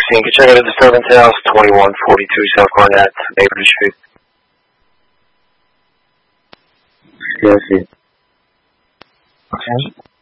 can you check out a disturbance house, 2142 South Garnett, Neighborhood Street. Yeah, I see. Okay.